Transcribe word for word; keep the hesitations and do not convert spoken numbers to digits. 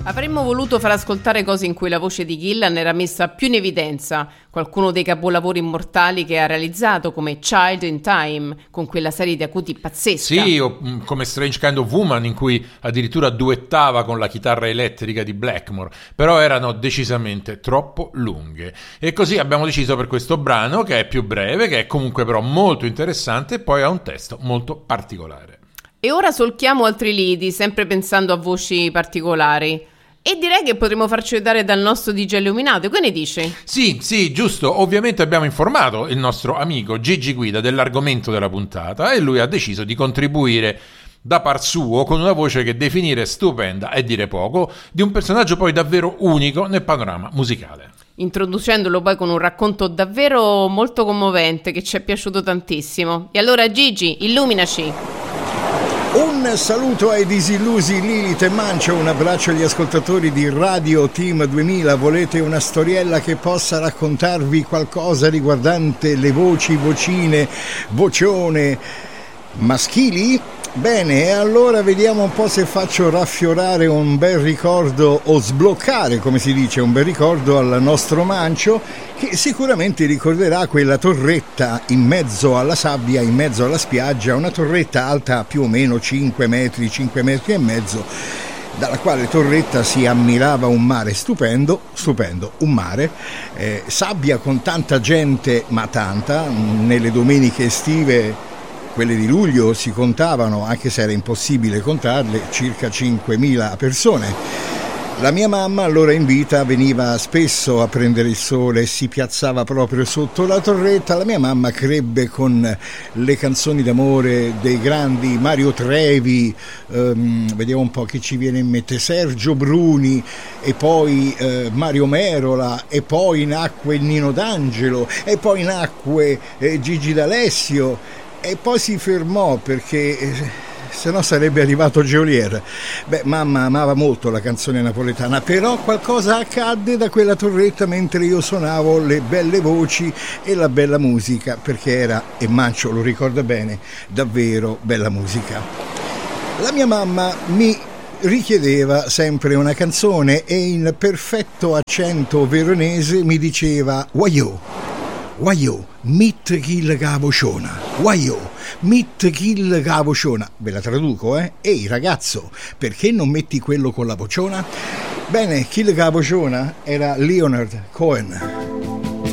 Avremmo voluto far ascoltare cose in cui la voce di Gillan era messa più in evidenza, qualcuno dei capolavori immortali che ha realizzato, come Child in Time, con quella serie di acuti pazzesca. Sì, o come Strange Kind of Woman, in cui addirittura duettava con la chitarra elettrica di Blackmore, però erano decisamente troppo lunghe. E così abbiamo deciso per questo brano, che è più breve, che è comunque però molto interessante e poi ha un testo molto particolare. E ora solchiamo altri lidi, sempre pensando a voci particolari. E direi che potremmo farci aiutare dal nostro D J illuminato, che ne dici? Sì, sì, giusto. Ovviamente abbiamo informato il nostro amico Gigi Guida dell'argomento della puntata e lui ha deciso di contribuire da par suo con una voce che definire stupenda è dire poco, di un personaggio poi davvero unico nel panorama musicale. Introducendolo poi con un racconto davvero molto commovente che ci è piaciuto tantissimo. E allora Gigi, illuminaci! Un saluto ai disillusi Lilith e Mancio, un abbraccio agli ascoltatori di Radio Team duemila. Volete una storiella che possa raccontarvi qualcosa riguardante le voci, vocine, vocione maschili? Bene, e allora vediamo un po' se faccio raffiorare un bel ricordo o sbloccare, come si dice, un bel ricordo al nostro Mancio, che sicuramente ricorderà quella torretta in mezzo alla sabbia, in mezzo alla spiaggia, una torretta alta più o meno cinque metri, cinque metri e mezzo, dalla quale torretta si ammirava un mare stupendo, stupendo, un mare, eh, sabbia con tanta gente, ma tanta, nelle domeniche estive. Quelle di luglio si contavano, anche se era impossibile contarle, circa cinquemila persone. La mia mamma allora in vita veniva spesso a prendere il sole e si piazzava proprio sotto la torretta. La mia mamma crebbe con le canzoni d'amore dei grandi Mario Trevi, ehm, vediamo un po' chi ci viene in mente, Sergio Bruni e poi eh, Mario Merola, e poi nacque il Nino D'Angelo e poi nacque eh, Gigi D'Alessio. E poi si fermò perché eh, se no sarebbe arrivato Geolier. Beh, mamma amava molto la canzone napoletana, però qualcosa accadde da quella torretta mentre io suonavo le belle voci e la bella musica, perché era, e Mancio lo ricorda bene, davvero bella musica. La mia mamma mi richiedeva sempre una canzone e in perfetto accento veronese mi diceva «Waio, Waio, mit kill cavociona, Waio, mit kill cavociona». Ve la traduco, eh? Ehi ragazzo, perché non metti quello con la vociona? Bene, kill cavociona era Leonard Cohen.